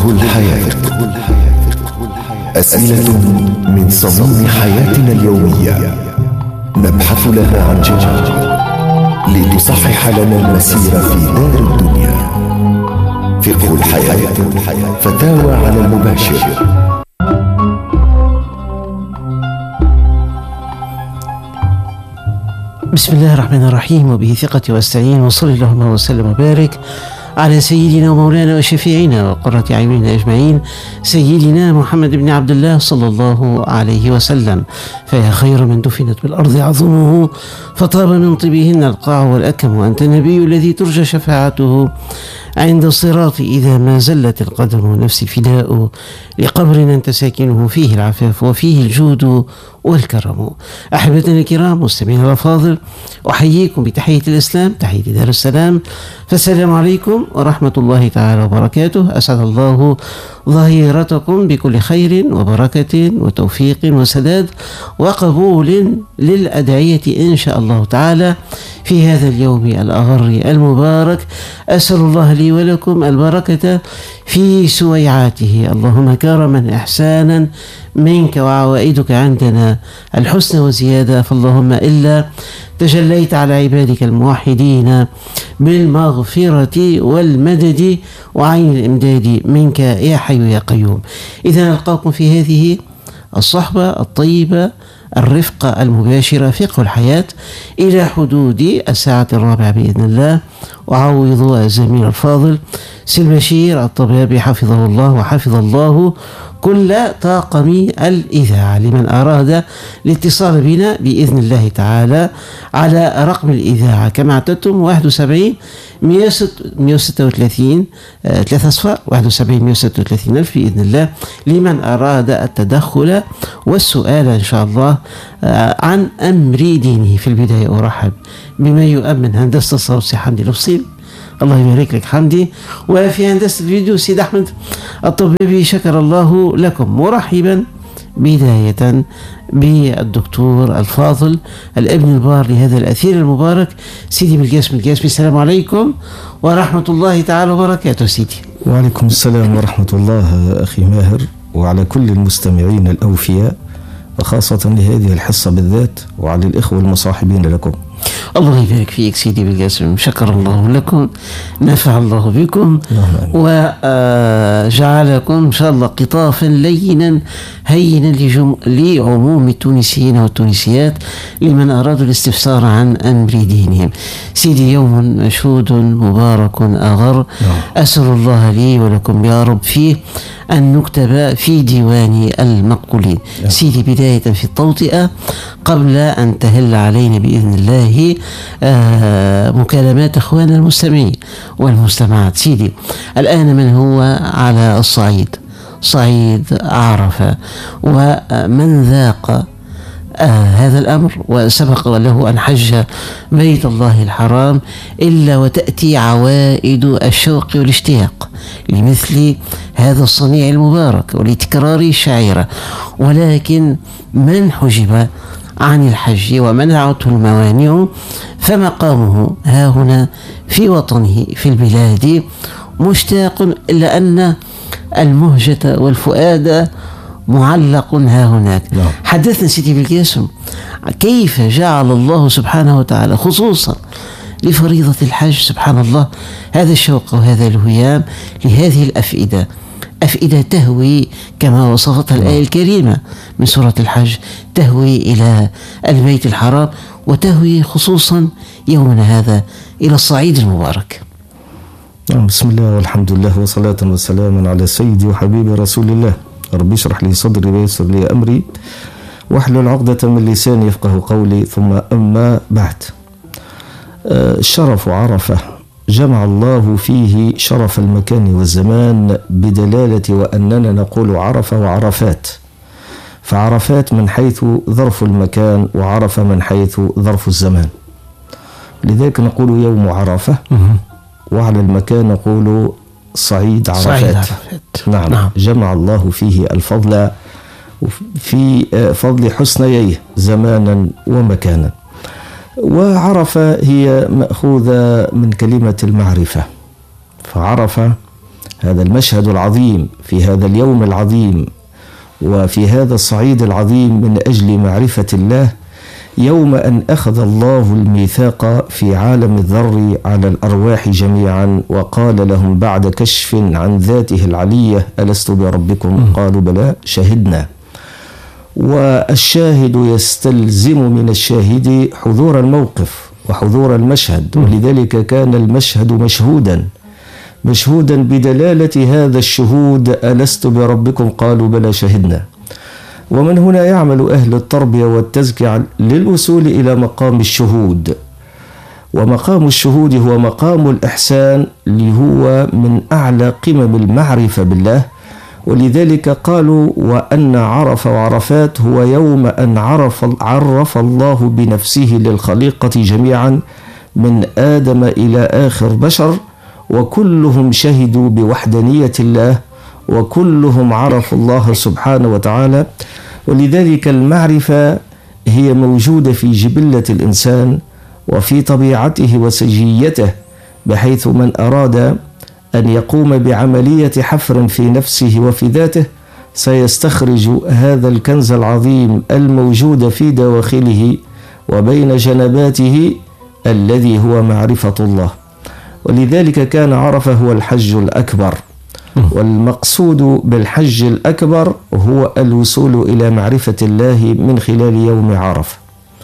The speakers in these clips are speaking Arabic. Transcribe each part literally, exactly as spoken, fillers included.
فقه الحياة. أسئلة من صميم حياتنا اليومية نبحث لها عن جواب لتصحح لنا المسير في دار الدنيا. فقه الحياة، فتاوى على المباشر. بسم الله الرحمن الرحيم، وبه ثقتي واستعين، وصلى اللهم وسلم وبارك على سيدنا ومولانا وشفيعنا وقرة أعيننا أجمعين، سيدنا محمد بن عبد الله صلى الله عليه وسلم. فيا خير من دفنت بالأرض عظمه، فطاب من طيبهن القاع والأكم، وأنت النبي الذي ترجى شفاعته عند الصراط إذا ما زلت القدم. نفسي فداء لقبر أنت ساكنه، فيه العفاف وفيه الجود والكرم. أحبتنا الكرام، مستمعينا الأفاضل، أحييكم بتحية الإسلام، تحية دار السلام، فالسلام عليكم ورحمة الله تعالى وبركاته. أسعد الله ظهيرتكم بكل خير وبركة وتوفيق وسداد وقبول للأدعية إن شاء الله تعالى في هذا اليوم الأغر المبارك. أسأل الله لي ولكم البركة في سويعاته، اللهم كرما إحسانا منك، وعوائدك عندنا الحسن وزيادة، فاللهم إلا تجليت على عبادك الموحدين بالمغفرة والمدد وعين الإمداد منك يا حي يا قيوم. إذا نلقاكم في هذه الصحبة الطيبة الرفقة المباشرة، فقه الحياة، إلى حدود الساعة الرابعة بإذن الله. وعوض الزميل الفاضل سلبشير الطبابي حفظه الله وحفظ الله كل طاقم الإذاعة. لمن أراد الاتصال بنا بإذن الله تعالى على رقم الإذاعة كما اعتدتم واحد وسبعين مئة وستة وثلاثين ثلاثة صفر واحد وسبعين مئة وستة وثلاثين ألف بإذن الله، لمن أراد التدخل والسؤال إن شاء الله عن أمر دينه. في البداية أرحب بما يؤمن هندسة الصوت سي حمدي الفصيل، الله يبارك لك حمدي، وفي هندسة الفيديو سيد أحمد الطبيبي، شكر الله لكم. مرحبا بداية بالدكتور الفاضل الابن البار لهذا الأثير المبارك سيدي بالقاسم القاسمي. السلام عليكم ورحمة الله تعالى وبركاته سيدي. وعليكم السلام ورحمة الله أخي ماهر، وعلى كل المستمعين الأوفياء، وخاصة لهذه الحصة بالذات، وعلى الإخوة المصاحبين لكم. الله يبارك فيك سيدي بالقاسم، شكر الله لكم، نفع الله بكم، وجعلكم إن شاء الله قطافا لينا هينا لعموم التونسيين والتونسيات لمن أرادوا الاستفسار عن أمر دينهم. سيدي يوم مشهود مبارك أغر، أسأل الله لي ولكم يا رب فيه أن نكتب في ديوان المقبولين. سيدي بداية في التوطئة قبل أن تهل علينا بإذن الله آه مكالمات أخواننا المستمعين والمستمعات. سيدي الآن من هو على الصعيد، صعيد عرفة، ومن ذاق آه هذا الأمر وسبق له أن حج بيت الله الحرام، إلا وتأتي عوائد الشوق والاشتياق لمثل هذا الصنيع المبارك ولتكرار الشعيرة. ولكن من حجب عن الحج ومنعته الموانع فمقامه ها هنا في وطنه في البلاد مشتاق، إلا أن المهجة والفؤاد معلق ها هناك. لا. حدثنا سيدي بالقاسم كيف جعل الله سبحانه وتعالى خصوصا لفريضة الحج سبحان الله هذا الشوق وهذا الهيام لهذه الأفئدة، أفئدة تهوي كما وصفتها الآية الكريمة من سورة الحج، تهوي إلى البيت الحرام، وتهوي خصوصا يومنا هذا إلى الصعيد المبارك. بسم الله والحمد لله وصلاة وسلام على سيدي وحبيبي رسول الله. ربي اشرح لي صدري ويسر لي أمري واحلل عقدة من لساني يفقه قولي، ثم أما بعد. شرف عرفة جمع الله فيه شرف المكان والزمان بدلالة وأننا نقول عرفة وعرفات، فعرفات من حيث ظرف المكان، وعرفة من حيث ظرف الزمان. لذلك نقول يوم عرفة، وعلى المكان نقول صعيد عرفات. صعيد عرفات. نعم. نعم. جمع الله فيه الفضل في فضل حسنيه زمانا ومكانا. وعرفة هي مأخوذة من كلمة المعرفة، فعرفة هذا المشهد العظيم في هذا اليوم العظيم وفي هذا الصعيد العظيم من أجل معرفة الله، يوم أن أخذ الله الميثاق في عالم الذر على الأرواح جميعا وقال لهم بعد كشف عن ذاته العلية: ألست بربكم؟ قالوا بلى شهدنا. والشاهد يستلزم من الشاهد حضور الموقف وحضور المشهد، ولذلك كان المشهد مشهودا مشهودا بدلالة هذا الشهود: ألست بربكم؟ قالوا بلى شهدنا. ومن هنا يعمل أهل التربية والتزكية للوصول إلى مقام الشهود، ومقام الشهود هو مقام الإحسان اللي هو من أعلى قمم المعرفة بالله. ولذلك قالوا: وأن عرف وعرفات هو يوم أن عرف, عرف الله بنفسه للخليقة جميعا من آدم إلى آخر بشر، وكلهم شهدوا بوحدانية الله، وكلهم عرفوا الله سبحانه وتعالى. ولذلك المعرفة هي موجودة في جبلة الإنسان وفي طبيعته وسجيته، بحيث من أراد أن يقوم بعملية حفر في نفسه وفي ذاته سيستخرج هذا الكنز العظيم الموجود في دواخله وبين جنباته الذي هو معرفة الله. ولذلك كان عرفة هو الحج الأكبر، والمقصود بالحج الأكبر هو الوصول إلى معرفة الله من خلال يوم عرفة.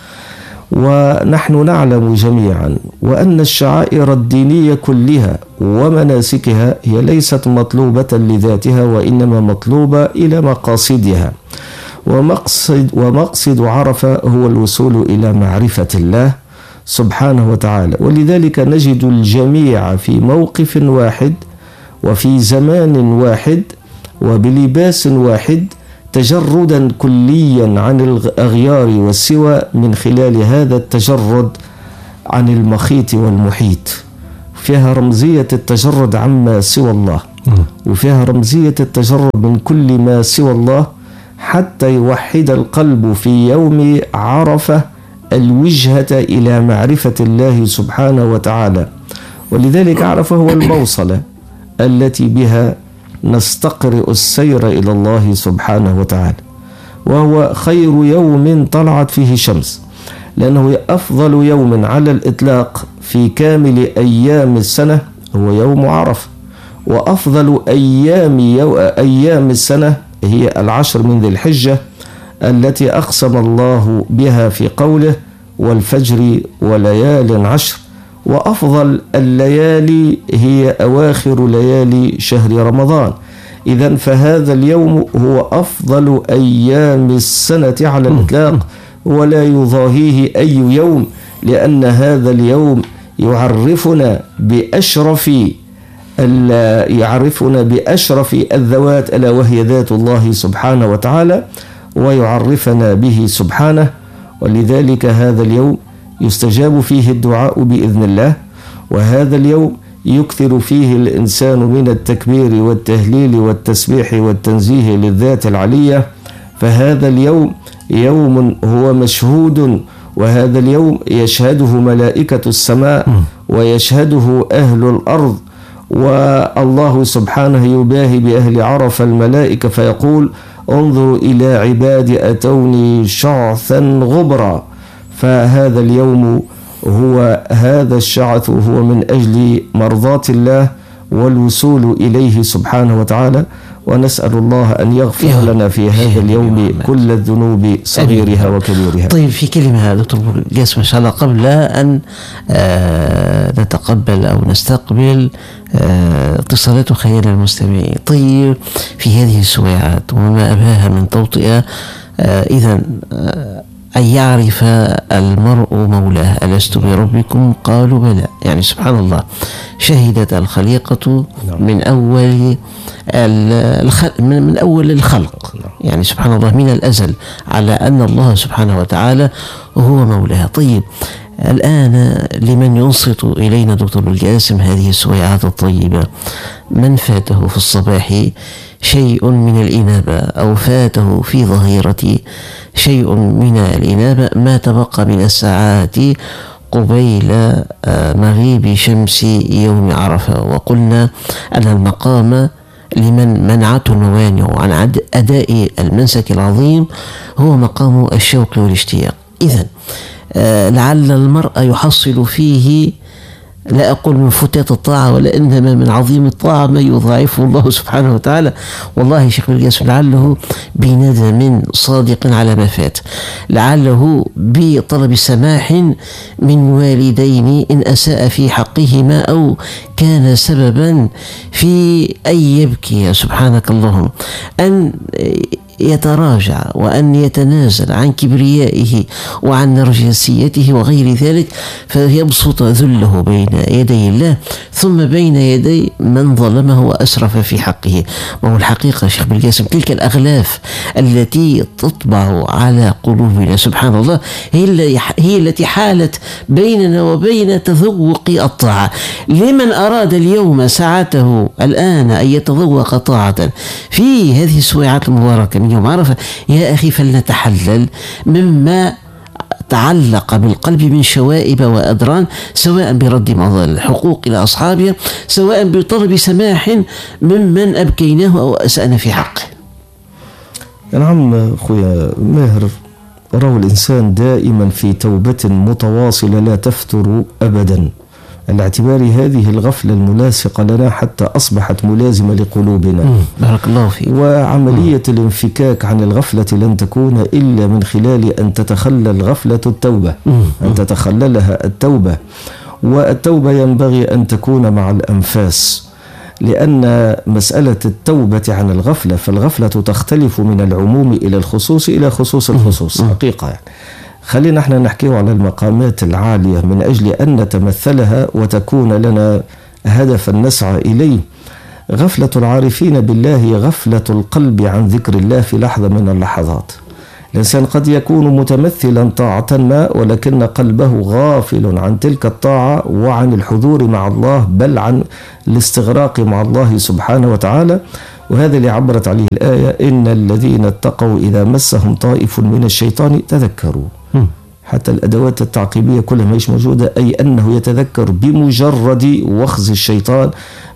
ونحن نعلم جميعا وأن الشعائر الدينية كلها ومناسكها هي ليست مطلوبة لذاتها، وإنما مطلوبة إلى مقاصدها. ومقصد, ومقصد عرفة هو الوصول إلى معرفة الله سبحانه وتعالى. ولذلك نجد الجميع في موقف واحد وفي زمان واحد وبلباس واحد، تجردا كليا عن الأغيار والسوى من خلال هذا التجرد عن المخيط والمحيط. فيها رمزية التجرد عما سوى الله، وفيها رمزية التجرد من كل ما سوى الله، حتى يوحد القلب في يوم عرفة الوجهة إلى معرفة الله سبحانه وتعالى. ولذلك عرفة هو البوصلة التي بها نستقرئ السير إلى الله سبحانه وتعالى، وهو خير يوم طلعت فيه شمس، لأنه أفضل يوم على الإطلاق في كامل أيام السنة هو يوم عرفة. وأفضل أيام, يو... أيام السنة هي العشر من ذي الحجة التي أقسم الله بها في قوله: والفجر وليال عشر. وأفضل الليالي هي أواخر ليالي شهر رمضان. إذن فهذا اليوم هو أفضل أيام السنة على الإطلاق، ولا يضاهيه أي يوم، لأن هذا اليوم يعرفنا بأشرف يعرفنا بأشرف الذوات، ألا وهي ذات الله سبحانه وتعالى، ويعرفنا به سبحانه. ولذلك هذا اليوم يستجاب فيه الدعاء بإذن الله، وهذا اليوم يكثر فيه الإنسان من التكبير والتهليل والتسبيح والتنزيه للذات العلية. فهذا اليوم يوم هو مشهود، وهذا اليوم يشهده ملائكة السماء ويشهده أهل الأرض، والله سبحانه يباهي بأهل عرفة الملائكة فيقول: انظروا إلى عبادي أتوني شعثا غبرا. فهذا اليوم هو هذا الشعث هو من أجل مرضاة الله والوصول إليه سبحانه وتعالى. ونسأل الله أن يغفر لنا في هذا اليوم كل الذنوب صغيرها وكبيرها. طيب، في كلمة دكتور جاسم إن شاء الله قبل أن آه نتقبل أو نستقبل آه اتصالات خيال المستمعين. طيب، في هذه السويعات وما أباها من توطئة، آه إذن آه أن يعرف المرء مولاه: ألست بربكم؟ قالوا بلى. يعني سبحان الله، شهدت الخليقة من أول الخلق من أول الخلق، يعني سبحان الله من الأزل، على أن الله سبحانه وتعالى هو مولاه. طيب، الآن لمن ينصت إلينا دكتور الجاسم هذه السويعات الطيبة، من فاته في الصباح شيء من الإنابة أو فاته في ظهيرة شيء من الإنابة، ما تبقى من الساعات قبيل مغيب شمس يوم عرفة، وقلنا أن المقام لمن منعته الموانع عن أداء المنسك العظيم هو مقام الشوق والاشتياق. إذن لعل المرء يحصل فيه، لا أقول من فتات الطاعة، ولا إنما من عظيم الطاعة ما يضاعفه الله سبحانه وتعالى. والله شيخ بالقاسم لعله بندم صادق على ما فات، لعله بطلب سماح من والدين إن أساء في حقهما أو كان سببا في أن يبكي سبحانك اللهم، أن يتراجع وأن يتنازل عن كبريائه وعن نرجسيته وغير ذلك، فيبسط ذله بين يدي الله ثم بين يدي من ظلمه وأسرف في حقه. وهو الحقيقة شيخ بالقاسم تلك الأغلاف التي تطبع على قلوبنا سبحان الله هي, هي التي حالت بيننا وبين تذوق الطاعة. لمن أراد اليوم ساعته الآن أن يتذوق طاعة في هذه السويعات المباركة من يوم عرفة، يا أخي فلنتحلل مما تعلق بالقلب من شوائب وأدران، سواء برد مظال الحقوق إلى أصحابها، سواء بطلب سماح ممن أبكيناه أو أسأنا في حقه. نعم أخويا ماهر، روى الإنسان دائما في توبة متواصلة لا تفتر أبدا، الاعتبار هذه الغفلة الملاصقة لنا حتى أصبحت ملازمة لقلوبنا. بارك الله فيك. وعملية مم. الانفكاك عن الغفلة لن تكون إلا من خلال أن تتخلل الغفلة التوبة، مم. أن تتخللها التوبة. والتوبة ينبغي أن تكون مع الأنفاس، لأن مسألة التوبة عن الغفلة، فالغفلة تختلف من العموم إلى الخصوص إلى خصوص الخصوص. مم. حقيقة يعني. خلينا احنا نحكيه على المقامات العالية من أجل أن نتمثلها وتكون لنا هدفا نسعى إليه. غفلة العارفين بالله هي غفلة القلب عن ذكر الله في لحظة من اللحظات. الإنسان قد يكون متمثلا طاعة ما، ولكن قلبه غافل عن تلك الطاعة وعن الحضور مع الله، بل عن الاستغراق مع الله سبحانه وتعالى. وهذا اللي عبرت عليه الآية: إن الذين اتقوا إذا مسهم طائف من الشيطان تذكروا. حتى الأدوات التعقيبية كلها مش موجودة، أي أنه يتذكر بمجرد وخز الشيطان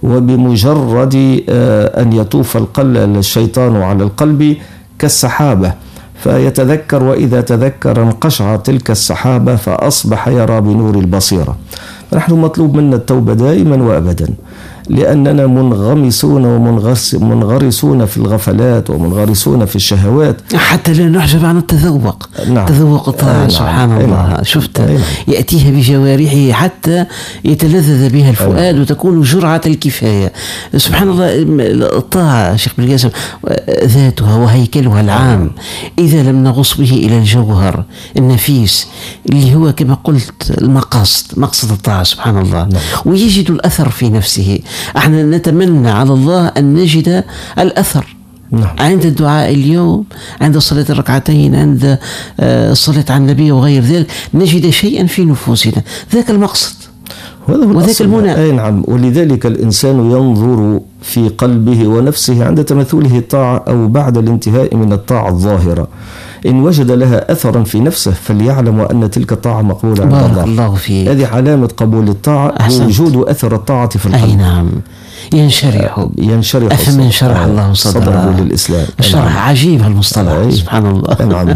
وبمجرد أن يطوف الشيطان على القلب كالسحابة، فيتذكر، وإذا تذكر انقشع تلك السحابة فأصبح يرى بنور البصيرة. نحن مطلوب منا التوبة دائما وأبدا، لأننا منغمسون ومنغرسون في الغفلات ومنغرسون في الشهوات، حتى لا نحجب عن التذوق. نعم. تذوق الطاعة. نعم. سبحان الله. نعم. شفت. نعم. يأتيها بجوارحه حتى يتلذذ بها الفؤاد. نعم. وتكون جرعة الكفاية. سبحان الله. الطاعة شيخ بالقاسم ذاتها وهيكلها العام، نعم. إذا لم نغص به إلى الجوهر النفيس اللي هو كما قلت المقصد، مقصد الطاعة سبحان الله. نعم. ويجد الأثر في نفسه. احنا نتمنى على الله أن نجد الأثر. نعم. عند الدعاء اليوم، عند صلاة الركعتين، عند الصلاة على النبي وغير ذلك، نجد شيئا في نفوسنا، ذاك المقصد وذاك المنى. أي نعم. ولذلك الإنسان ينظر في قلبه ونفسه عند تمثله الطاعة أو بعد الانتهاء من الطاعة الظاهرة، إن وجد لها أثرا في نفسه فليعلم أن تلك الطاعة مقبولة عند الله. الله فيك. هذه علامة قبول الطاعة، وجود أثر الطاعة في القلب. أي نعم. ينشرح ينشرح أفمن شرح الله صدره للإسلام. شرح عجيب المصطلح. سبحان الله. نعم.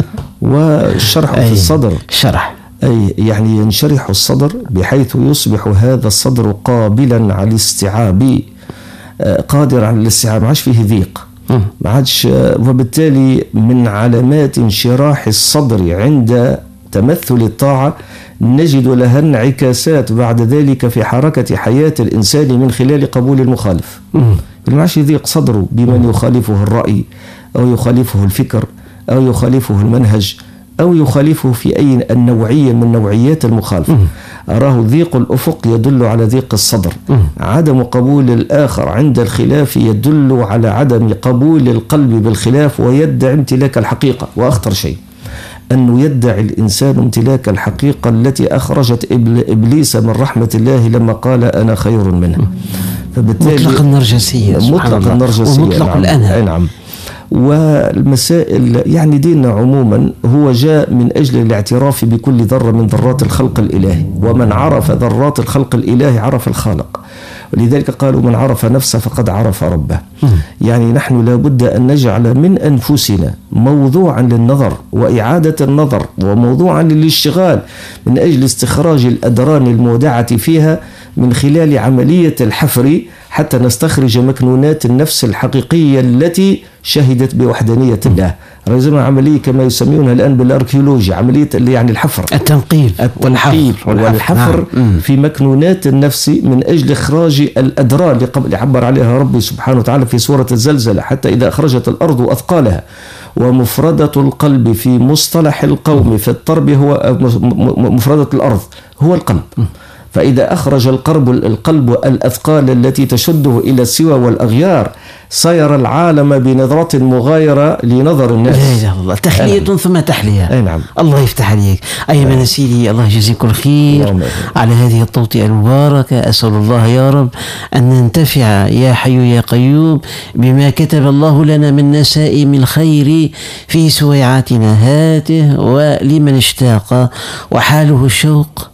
والشرح في الصدر شرح، أي يعني ينشرح الصدر بحيث يصبح هذا الصدر قابلا على الاستيعاب، قادر على الاستيعاب، ما عادش فيه ضيق، ما عادش. وبالتالي من علامات انشراح الصدر عند تمثل الطاعة نجد لها انعكاسات بعد ذلك في حركة حياة الإنسان من خلال قبول المخالف. ما عادش يضيق صدره بمن يخالفه الرأي أو يخالفه الفكر أو يخالفه المنهج أو يخالفه في أي النوعية من نوعيات المخالفة. أراه ضيق الأفق يدل على ضيق الصدر. عدم قبول الآخر عند الخلاف يدل على عدم قبول القلب بالخلاف ويدعي امتلاك الحقيقة. وأخطر شيء أنه يدعي الإنسان امتلاك الحقيقة التي أخرجت إبليس من رحمة الله لما قال أنا خير منه. فبالتالي مطلق النرجسية، مطلق النرجسية ومطلق الأنا. نعم. والمسائل يعني ديننا عموما هو جاء من أجل الاعتراف بكل ذرة من ذرات الخلق الإلهي، ومن عرف ذرات الخلق الإلهي عرف الخالق، ولذلك قالوا من عرف نفسه فقد عرف ربه. يعني نحن لابد أن نجعل من أنفسنا موضوعا للنظر وإعادة النظر وموضوعا للاشتغال من أجل استخراج الأدران المودعة فيها من خلال عملية الحفر حتى نستخرج مكنونات النفس الحقيقية التي شهدت بوحدانية الله. رزم عملية كما يسمونها الآن بالأركيولوجيا، عملية اللي يعني الحفر التنقيب التنقيب والحفر, والحفر نعم. في مكنونات النفس من أجل إخراج الأدران اللي قبل عبر عليها ربي سبحانه وتعالى في سورة الزلزلة، حتى إذا أخرجت الأرض أثقالها. ومفردة القلب في مصطلح القوم في الطرب هو مفردة الأرض هو القلب. فإذا أخرج القلب القلب الأثقال التي تشده إلى السوى والأغيار صير العالم بنظرة مغايرة لنظر الناس. لا إله إلا الله، تحلية أه. ثم تحلية. أي نعم. الله يفتح عليك. أيمن أه. سيدي، الله يجزيكم الخير نعم. على هذه التوطئة المباركة. أسأل الله يا رب أن ننتفع يا حي يا قيوم بما كتب الله لنا من نسائم الخير في سويعاتنا هاته، ولمن اشتاق وحاله الشوق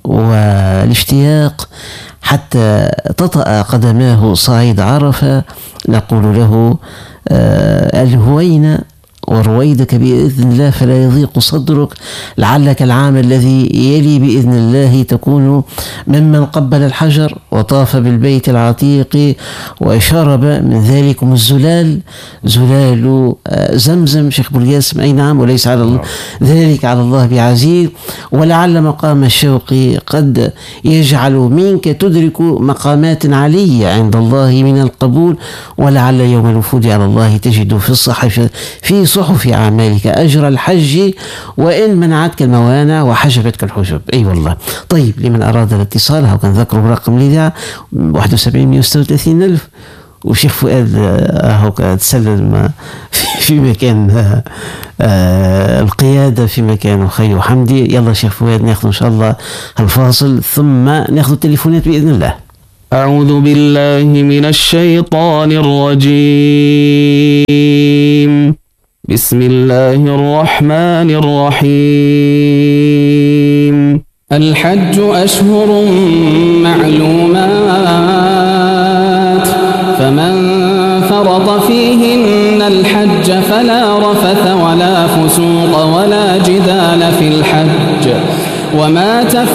والاشتياق حتى تطأ قدماه صعيد عرفة نقول له آه الهوين ورويدك بإذن الله فلا يضيق صدرك، لعلك العام الذي يلي بإذن الله تكون ممن قبل الحجر وطاف بالبيت العتيق وشرب من ذلكم الزلال، زلال زمزم. شيخ بولياسم أي نعم، وليس على الله ذلك على الله بعزيز. ولعل مقام الشوق قد يجعل منك تدرك مقامات علية عند الله من القبول، ولعل يوم الوفود على الله تجد في الصحف في صحف أعمالك أجر الحج وإن منعتك الموانع وحجبتك الحجب. أي أيوة والله. طيب، لمن أراد الاتصال هو كان ذكره برقم الإذاعة واحد وسبعين مئة وستة وثلاثين ألف. وشيخ فؤاد هو تسلم في مكان القيادة في مكان خي وحمدي. يلا شيخ فؤاد ناخذ إن شاء الله الفاصل ثم ناخذ التليفونات بإذن الله. أعوذ بالله من الشيطان الرجيم. بسم الله الرحمن الرحيم. الحج أشهر معلومات، فمن فرض فيهن الحج فلا رفث ولا فسوق ولا جدال في الحج، وما تفعل